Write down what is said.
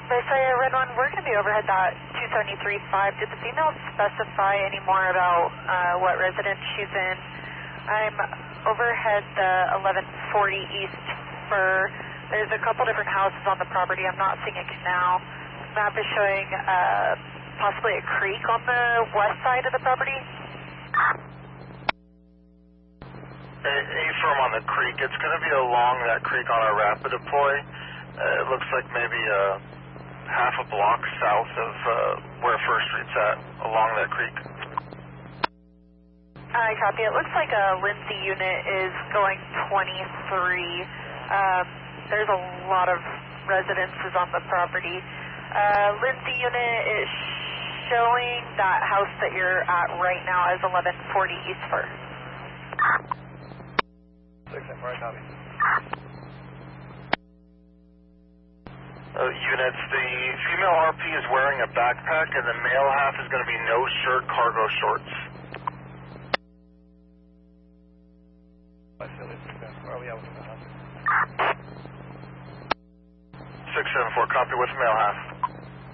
Messiah Red One, we're going to be overhead that 273.5. Did the female specify any more about what residence she's in? I'm overhead the 1140 East Fur. There's a couple different houses on the property. I'm not seeing a canal. The map is showing possibly a creek on the west side of the property. A-firm on the creek. It's going to be along that creek on our rapid deploy. It looks like maybe half a block south of where First Street's at, along that creek. I copy. It looks like a Lindsay unit is going 23. There's a lot of residences on the property. Lindsay unit is showing that house that you're at right now as 1140 East First. 6 and 4, copy. Units, the female RP is wearing a backpack and the male half is going to be no shirt, cargo shorts. 674, copy with male half.